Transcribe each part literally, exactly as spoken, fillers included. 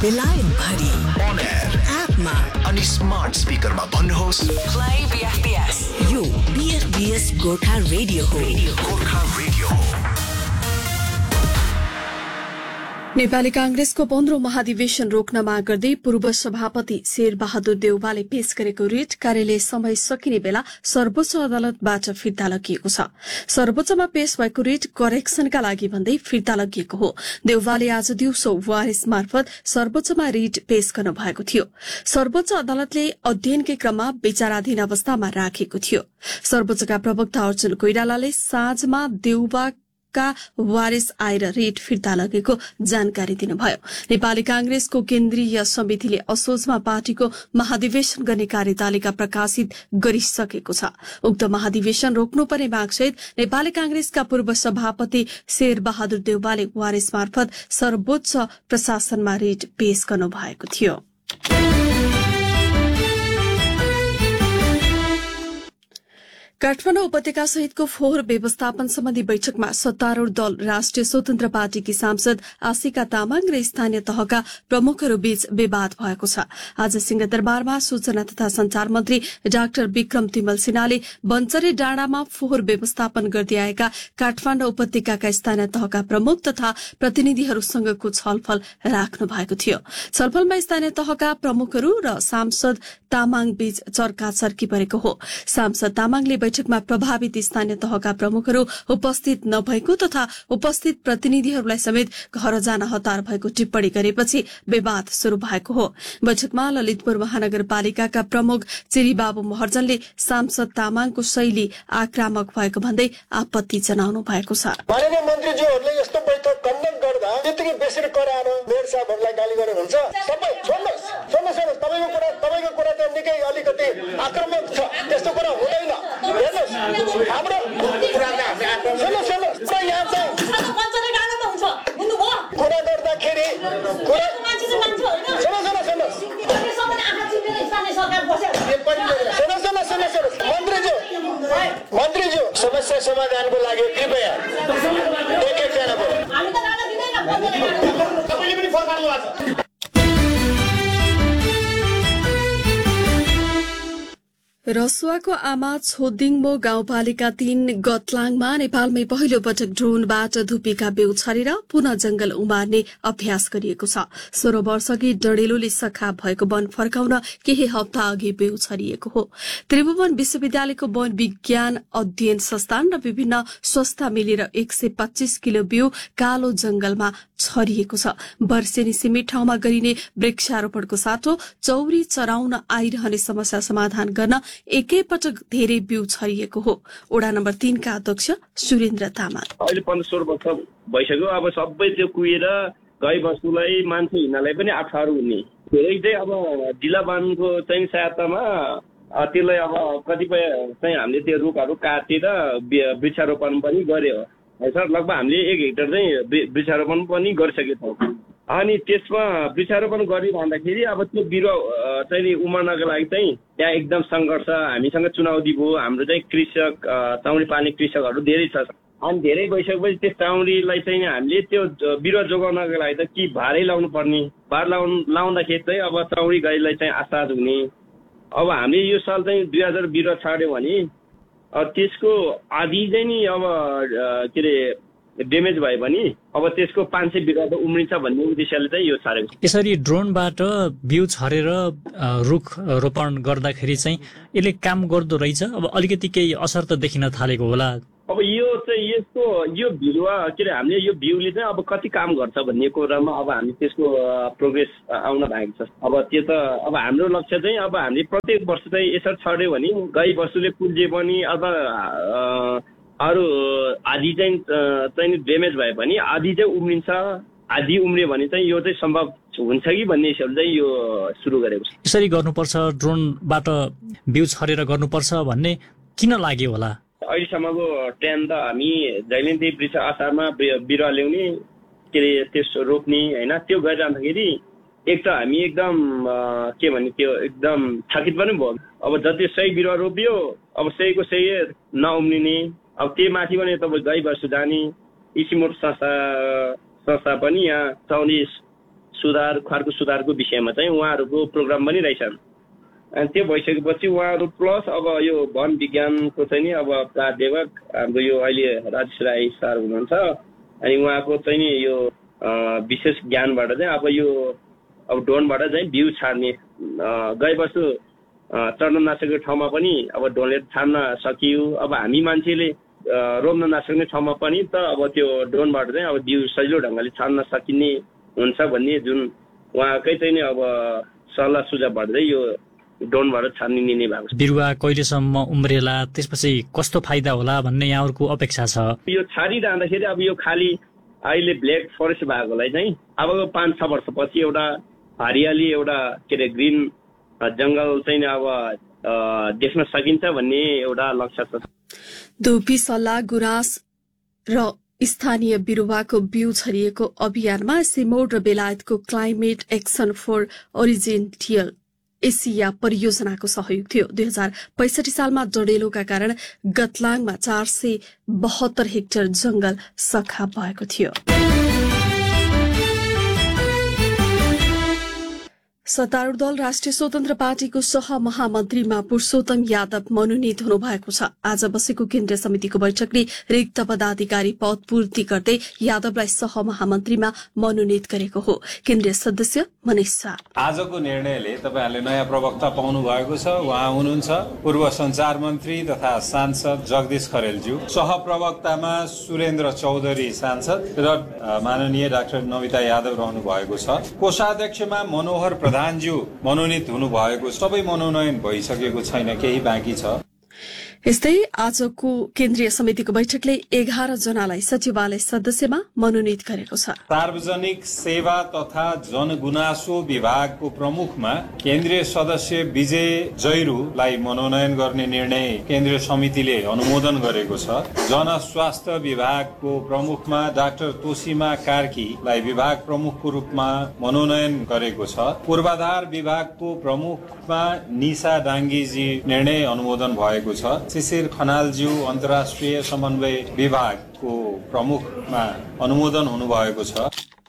बेलायत भरि on air एपमा अनि स्मार्ट स्पिकरमा भन्नुहोस् प्ले बीएफबीएस। यो बीएफबीएस गोर्खा रेडियो हो। गोर्खा रेडियो हो। नेपाली कांग्रेसको पन्ध्रौं महाधिवेशन रोक्न माग गर्दै पूर्व सभापति शेर बहादुर देउवाले पेश गरेको रिट कार्यालय समय सकिने बेला सर्वोच्च अदालतबाट फिर्ता लगिएको छ। सर्वोच्चमा पेश भएको रिट करेक्सनका लागि भन्दै फिर्ता लगिएको हो। देउवाले आज दिउँसो वारिस मार्फत सर्वोच्चमा रिट पेश गर्नु भएको थियो। सर्वोच्च अदालतले अध्ययनकै क्रममा विचाराधीन अवस्थामा राखेको थियो। सर्वोच्चका प्रवक्ता अर्जुन कोइरालाले साँझमा देउवा का वारिस आएर रिट फिर्ता लगेको जानकारी दिनुभयो। नेपाली कांग्रेसको केन्द्रीय समितिले असोजमा पार्टीको महाधिवेशन गर्ने कार्यतालिका प्रकाशित गरिसकेको छ। उक्त महाधिवेशन रोक्नुपर्ने मागसहित नेपाली कांग्रेसका पूर्व सभापति शेर बहादुर देउवाले वारिस मार्फत सर्वोच्च प्रशासनमा रिट पेश गर्नु भएको थियो। काठमाडौँ उपत्यका सहितको फोहोर व्यवस्थापन सम्बन्धी बैठकमा सत्तारूढ़ दल राष्ट्रिय स्वतन्त्र पार्टीकी सांसद आशिका तामाङ र स्थानीय तहका प्रमुखहरू बीच विवाद भएको छ। आज सिंहदरबारमा सूचना तथा संचार मन्त्री डाक्टर विक्रम तिमल सिन्हाले बन्चरे डाँडामा फोहोर व्यवस्थापन गर्दै आएका काठमाडौँ उपत्यकाका स्थानीय तहका प्रमुख तथा प्रतिनिधिहरूसँगको छलफल राख्नु भएको थियो। छलफलमा स्थानीय तहका प्रमुखहरू र सांसद तामाङ बीच चर्काचर्की परेको हो। सांसद तामाङले बैठकमा प्रभावित स्थानीय तहका प्रमुखहरू उपस्थित नभएको तथा उपस्थित प्रतिनिधिहरूलाई समेत घर जान हतार भएको टिप्पणी गरेपछि विवाद शुरू भएको हो। बैठकमा ललितपुर महानगरपालिकाका प्रमुख चिरीबाबु महर्जनले सांसद तामाङको शैली आक्रामक भएको भन्दै आपत्ति जनाउनु भएको छ। माननीय मन्त्रीज्यूहरूले यस्तो बैठक कन्डक्ट गर्दा त्यतिकै बेसरी कराएर मेयर साहबहरूलाई गाली गर्नुहुन्छ। सबै छोड्नुहोस् छोड्नुहोस् छोड्नुहोस् तपाईँको कुरा तपाईँको कुरा त निकै अलिकति आक्रामक छ। त्यस्तो कुरा हुँदैन। हेर्नुहोस् हाम्रो कुरा त हामी आक्रामक सुन्नुहोस् सुन्नुहोस् म यहाँ चाहिँ बन्चरे डाँडामा हुन्छ बुझ्नुभयो कुरा गर्दाखेरि कुरा मान्छे चाहिँ मान्छे होइन। सुन्नुहोस् सुन्नुहोस् सुन्नुहोस् सबैले आँखा चिपेर स्थानीय सरकार बस्यो। सुन्नुहोस् सुन्नुहोस् सुन्नुहोस् सुन्नुहोस् मन्त्रीज्यू मन्त्रीज्यू समस्या समाधानको लागि कृपया एक एकजना बोल्नु। हामी त डाँडा दिँदैन बन्चरे डाँडा तपाईँले पनि फर्काउनु भएको छ। रसुवाको आमा छोदिङमो गाउँपालिका तीन गतलाङमा नेपालमै पहिलो पटक ड्रोनबाट धुपीका बिउ छरेर पुनः जंगल उमार्ने अभ्यास गरिएको छ। सोह्र वर्षकी डडेलोले सखा भएको वन फर्काउन केही हप्ता अघि बिउ छरिएको हो। त्रिभुवन विश्वविद्यालयको वन विज्ञान अध्ययन संस्थान र विभिन्न संस्था मिलेर एक सय पच्चीस किलो बिउ कालो जंगलमा छरिएको छ। वर्षेनी सीमित ठाउँमा गरिने वृक्षारोपणको साटो चौरी चराउन आइरहने समस्या समाधान गर्न एकैपटक धेरै बिउ छरिएको हो। ओडा नम्बर तीन का अध्यक्ष सुरेन्द्र तामाङ अहिले पन्ध्र सोह्र वर्ष भइसक्यो। अब सबै त्यो कुहिएर गाई बस्तुलाई मान्छे हिँड्नलाई पनि अप्ठ्यारो हुने धेरै चाहिँ अब जिल्ला वनको चाहिँ सहायतामा त्यसलाई अब कतिपय चाहिँ हामीले त्यो रुखहरू काटेर वृक्षारोपण पनि गर्यो सर। लगभग हामीले एक हेक्टर चाहिँ वृक्षारोपण पनि गरिसकेका छौँ। अनि त्यसमा वृक्षारोपण गरिरहँदाखेरि अब त्यो बिरुवा चाहिँ उमार्नको लागि चाहिँ त्यहाँ एकदम सङ्घर्ष। हामीसँग चुनौती भयो। हाम्रो चाहिँ कृषक चाउरी पाल्ने कृषकहरू धेरै छ। अनि धेरै गइसकेपछि त्यो चाउरीलाई चाहिँ हामीले त्यो बिरुवा जोगाउनको लागि त कि भारै लाउनु पर्ने। भार लाउनु लाउँदाखेरि चाहिँ अब चाउरी गाईलाई चाहिँ आसाद हुने। अब हामीले यो साल चाहिँ दुई हजार बिरुवा छाड्यो भने त्यसको आधी चाहिँ नि अब के अरे डेमेज भयो भने अब त्यसको पाँच सय बिरुवा त उम्रिन्छ भन्ने उद्देश्यले चाहिँ यो छाडेको। यसरी ड्रोनबाट बिउ छरेर रुख रोपण गर्दाखेरि चाहिँ यसले काम गर्दो रहेछ। अब अलिकति केही असर त देखिन थालेको होला। अब यो चाहिँ यसको यो बिरुवा के अरे हामीले यो बिउले चाहिँ अब कति काम गर्छ भन्ने कुरामा अब हामी त्यसको प्रोग्रेस आउन भएको छ। अब त्यो त अब हाम्रो लक्ष्य चाहिँ अब हामीले प्रत्येक वर्ष चाहिँ यसरी छर्यो भने गाई बस्तुले कुल्जे पनि अब अरू आधी चाहिँ चाहिँ ड्यामेज भयो भने आधी चाहिँ उम्रिन्छ। आधी उम्रियो भने चाहिँ यो चाहिँ सम्भव हुन्छ कि भन्ने हिसाबले चाहिँ यो सुरु गरेको छ। यसरी गर्नुपर्छ ड्रोनबाट बिउ छरेर गर्नुपर्छ भन्ने किन लाग्यो होला? अहिलेसम्मको ट्रेन्ड त हामी जहिले त्यही वृक्ष आसारमा बिरुवा ल्याउने के अरे त्यस रोप्ने होइन त्यो गरिरहँदाखेरि एक त हामी एकदम के भन्ने त्यो एकदम थकित पनि भयो। अब जति सही बिरुवा रोपियो अब सहीको सही नउम्रिने। अब त्यही माथि पनि तपाईँ गाई बस्तु जाने इसिमोट संस्था संस्था पनि यहाँ चौलिस सुधार खरको सुधारको विषयमा चाहिँ उहाँहरूको प्रोग्राम पनि रहेछन्। अनि त्यो भइसकेपछि उहाँहरू प्लस अब यो वन विज्ञानको चाहिँ नि अब प्राध्यापक हाम्रो यो अहिले राजेश राई सर हुनुहुन्छ। अनि उहाँको चाहिँ नि यो विशेष ज्ञानबाट चाहिँ अब यो अब ड्रोनबाट चाहिँ बिउ छार्ने गाईबस्तु चढ्न नसकेको ठाउँमा पनि अब ड्रोनले छान्न सकियो। अब हामी मान्छेले रोप्न नसक्ने ठाउँमा पनि त अब त्यो ड्रोनबाट चाहिँ अब बिउ सजिलो ढङ्गले छान्न सकिने हुन्छ भन्ने जुन उहाँकै चाहिँ नि अब सल्लाह सुझावबाट चाहिँ यो ड्रोनबाट छान्ने निर्णय भएको छ। बिरुवा कहिलेसम्म उम्रेला, त्यसपछि कस्तो फाइदा होला भन्ने यहाँहरूको अपेक्षा छ? यो छाडिरहँदाखेरि अब यो खाली अहिले ब्ल्याक फरेस्ट भएकोलाई चाहिँ अब पाँच छ वर्षपछि एउटा हरियाली एउटा के अरे ग्रिन जङ्गल चाहिँ अब देख्न सकिन्छ भन्ने एउटा लक्ष्य छ। धुपी सल्लाह गुराँस र स्थानीय बिरुवाको बिउ छरिएको अभियानमा सिमोड र बेलायतको climate action for original Asia परियोजनाको सहयोग थियो। दुई हजार पैंसठी सालमा डडेलोका कारण गतलाङमा चार सय बहत्तर हेक्टर जंगल सखा भएको थियो। सत्तारूढ़ दल राष्ट्रिय स्वतन्त्र पार्टीको सहमहामन्त्रीमा पुरुषोत्तम यादव मनोनित हुनुभएको छ। आज बसेको केन्द्रीय समितिको बैठकले रिक्त पदाधिकारी पद पूर्ति गर्दै यादवलाई सहमहामन्त्रीमा मनोनित गरेको हो। केन्द्रीय सदस्य मनिष शाह आजको निर्णयले तपाईहरुले नयाँ प्रवक्ता पाउनु भएको छ। उहाँ हुनुहुन्छ पूर्व संचार मन्त्री तथा सांसद जगदीश खरेलज्यू, सहप्रवक्तामा सुरेन्द्र चौधरी सांसद र माननीय डाक्टर नमिता यादव रहनु भएको छ। कोषाध्यक्षमा मनोहर प्रधानज्यू मनोनित हुनु भएको, सबै मनोनयन भइसकेको छैन, केही बाँकी छ। यस्तै आजको केन्द्रीय समितिको बैठकले एघार जनालाई सचिवालय सदस्यमा मनोनित गरेको छ। सार्वजनिक सेवा तथा जनगुनासो विभागको प्रमुखमा केन्द्रीय सदस्य विजय जैरूलाई मनोनयन गर्ने निर्णय केन्द्रीय समितिले अनुमोदन गरेको छ। जनस्वास्थ्य विभागको प्रमुखमा डाक्टर तोसीमा कार्कीलाई विभाग प्रमुखको रूपमा मनोनयन गरेको छ। पूर्वाधार विभागको प्रमुखमा निशा डाङ्गीजी निर्णय अनुमोदन भएको छ। शिशिर खनालज्यू अन्तर्राष्ट्रिय समन्वय विभागको प्रमुखमा अनुमोदन हुनुभएको छ।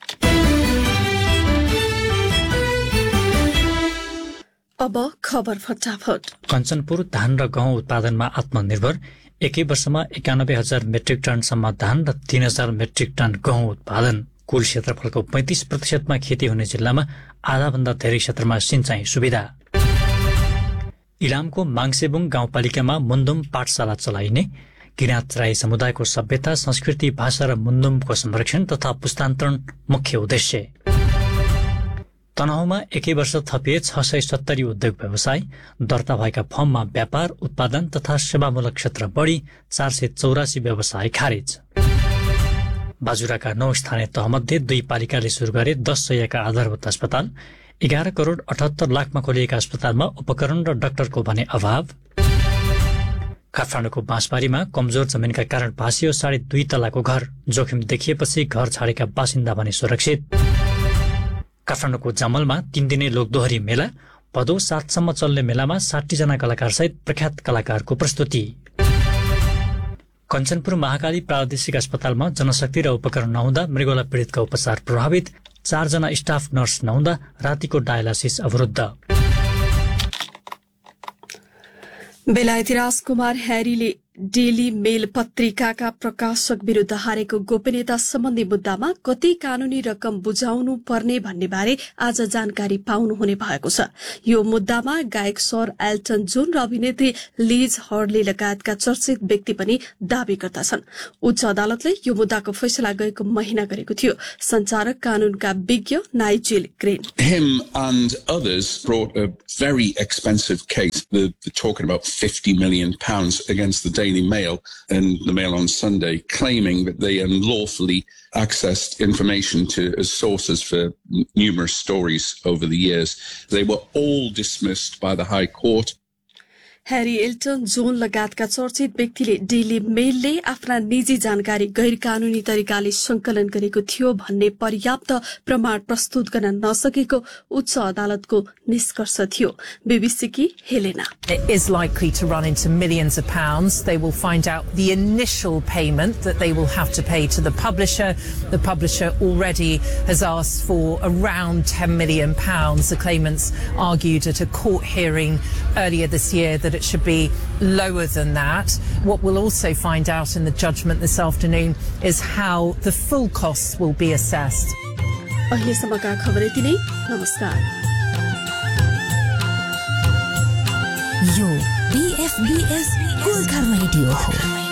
अब खबर फटाफट। कञ्चनपुर धान र गहुँ उत्पादनमा आत्मनिर्भर, एकै वर्षमा एकानब्बे हजार मेट्रिक टनसम्म धान र तीन हजार मेट्रिक टन गहुँ उत्पादन। कुल क्षेत्रफलको पैंतिस प्रतिशतमा खेती हुने जिल्लामा आधाभन्दा धेरै क्षेत्रमा सिंचाई सुविधा। इलामको माङसेबुङ गाउँपालिकामा मुन्दुम पाठशाला चलाइने। किराँत राई समुदायको सभ्यता, संस्कृति, भाषा र मुन्दुमको संरक्षण तथा पुस्तान्तरण मुख्य उद्देश्य। तनहुँमा एकै वर्ष थपिए छ सय सत्तरी उद्योग व्यवसाय। दर्ता भएका फर्ममा व्यापार, उत्पादन तथा सेवामूलक क्षेत्र बढ़ी, चार सय चौरासी व्यवसाय खारेज। बाजुराका नौ स्थानीय तहमध्ये दुई पालिकाले शुरू गरे दस सयका आधारभूत अस्पताल। एघार करोड़ अठहत्तर लाखमा खोलिएका अस्पतालमा उपकरण र डाक्टरको भने अभाव। काठमाडौँको बाँसबारीमा कमजोर जमिनका कारण भासियो साढे दुई तलाको घर, जोखिम देखिएपछि घर छाडेका बासिन्दा भने सुरक्षित। काठमाडौँको जमलमा तीन दिने लोकदोहरी मेला, भदौ सातसम्म चल्ने मेलामा साठी जना कलाकार सहित प्रख्यात कलाकारको प्रस्तुति। कञ्चनपुर महाकाली प्रादेशिक अस्पतालमा जनशक्ति र उपकरण नहुँदा मृगोला पीड़ितका उपचार प्रभावित। चारजना स्टाफ नर्स नहुँदा रातिको डायलासिस अवरुद्ध। बेलायती राजकुमार ह्यारीले डेली मेल पत्रिकाका प्रकाशक विरूद्ध हारेको गोपनीयता सम्बन्धी मुद्दामा कति कानूनी रकम बुझाउनु पर्ने भन्ने बारे आज जानकारी पाउनुहुने भएको छ। यो मुद्दामा गायक सर एल्टन जोन र अभिनेत्री लिज हर्डले लगायतका चर्चित व्यक्ति पनि दावीकर्ता छन्। उच्च अदालतले यो मुद्दाको फैसला गएको महिना गरेको थियो। संचारक कानूनका विज्ञ Nigel grain Him and others brought a very expensive case. They're talking about fifty million pounds against the Daily Mail and the Mail on Sunday, claiming that they unlawfully accessed information to as sources for numerous stories over the years. They were all dismissed by the High Court. Harry Elton John लगायतका चर्चित व्यक्तिले daily मेलले आफ्ना निजी जानकारी गैर कानूनी तरिकाले संकलन गरेको थियो भन्ने पर्याप्त प्रमाण प्रस्तुत गर्न नसकेको उच्च अदालतको निष्कर्ष थियो। बीबीसीकी Helena. It is likely to run into millions of pounds. They will find out the initial payment that they will have to pay to the publisher. The publisher already has asked for around ten million pounds. The claimants argued at a court hearing earlier this year that it should be lower than that. What we'll also find out in the judgment this afternoon is how the full costs will be assessed. अहिलेसम्मका खबर यति नै। नमस्कार। यो बीएफबीएस Gorkha radio हो।